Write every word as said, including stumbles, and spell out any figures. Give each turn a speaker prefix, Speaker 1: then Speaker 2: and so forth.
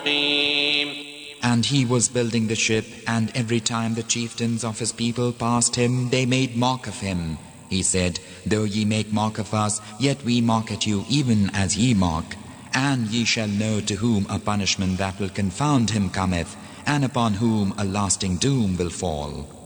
Speaker 1: And he was building the ship, and every time the chieftains of his people passed him, they made mock of him. He said, Though ye make mock of us, yet we mock at you even as ye mock. And ye shall know to whom a punishment that will confound him cometh, and upon whom a lasting doom will fall.